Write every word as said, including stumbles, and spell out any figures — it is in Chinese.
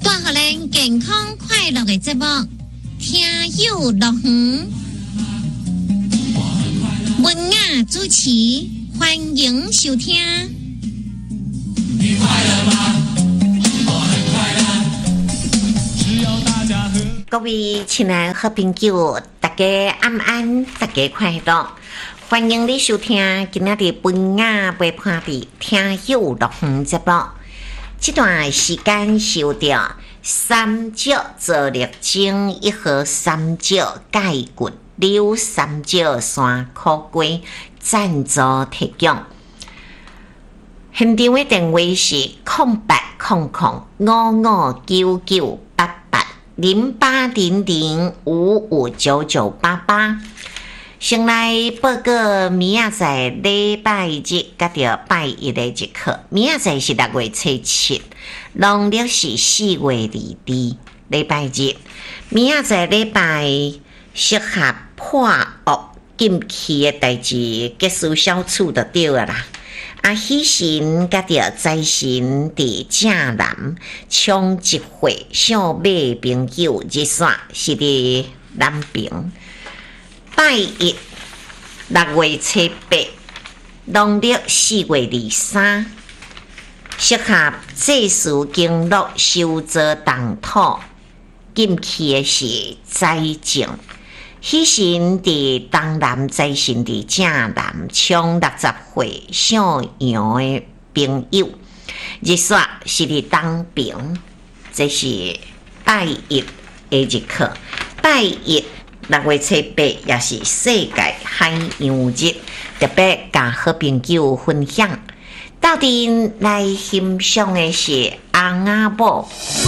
带予咱健康快乐的节目，听友乐园，文雅主持，欢迎收听。 你快乐吗？我很快乐。只要大家和各位亲爱好朋友，大家安安，大家快乐。欢迎你收听今仔日文雅陪伴的听友乐园节目。这段时间受到三角做力精一号三角钙骨瘤三角酸可贵赞助提供。现场的电话是空八空空五五九九八八零八零零五五九九八八。先来报告明仔载礼拜日甲着拜一的日课。明仔载是六月初七，农历是四月二日，礼拜日。明仔载礼拜适合破恶禁忌的代志结束消除就对了啦。啊，喜神甲着财神伫正南冲一会小马朋友日线是伫南平。拜一六月初八，农历四月二三，适合祭祀经络修造动土，禁忌的是财政。喜神伫东南，财神伫正南，冲六十岁小羊的朋友，日线是伫东平，这是拜一的日课。拜一六月初八也是世界海洋日，特别甲好朋友分享。到底来欣赏的是翁仔某。